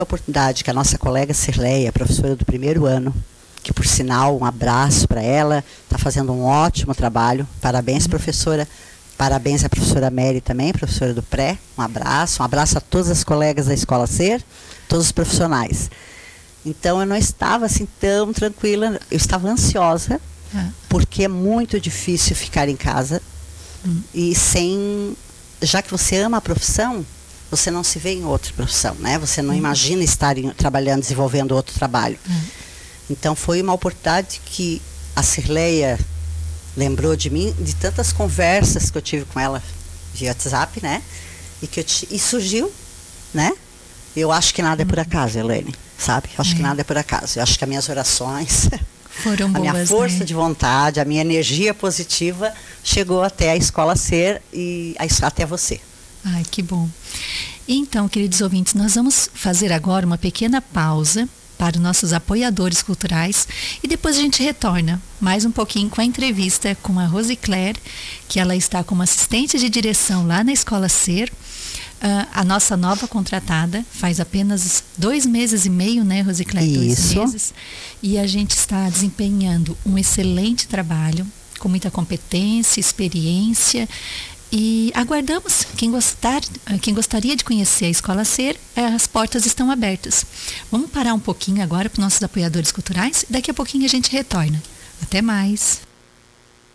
A oportunidade que a nossa colega Cirleia, professora do primeiro ano, que por sinal, um abraço para ela, está fazendo um ótimo trabalho. Parabéns, professora. Parabéns à professora Mary também, professora do pré. Um abraço a todas as colegas da Escola Ser, todos os profissionais. Então eu não estava assim tão tranquila, eu estava ansiosa, porque é muito difícil ficar em casa e já que você ama a profissão, você não se vê em outra profissão, né? Você não imagina estar trabalhando, desenvolvendo outro trabalho. Então foi uma oportunidade que a Cirleia lembrou de mim, de tantas conversas que eu tive com ela via WhatsApp, né? E surgiu, né? Eu acho que nada é por acaso, Elaine, sabe? Eu acho que nada é por acaso. Eu acho que as minhas orações, foram boas, a minha força de vontade, a minha energia positiva chegou até a Escola Ser e até você. Ai, que bom. Então, queridos ouvintes, nós vamos fazer agora uma pequena pausa para os nossos apoiadores culturais e depois a gente retorna mais um pouquinho com a entrevista com a Rosicléia, que ela está como assistente de direção lá na Escola Ser, a nossa nova contratada, faz apenas 2 meses e meio, né, Rosicléia? Isso. 2 meses, e a gente está desempenhando um excelente trabalho, com muita competência, experiência. E aguardamos quem gostaria de conhecer a Escola Ser, as portas estão abertas. Vamos parar um pouquinho agora para os nossos apoiadores culturais e daqui a pouquinho a gente retorna. Até mais!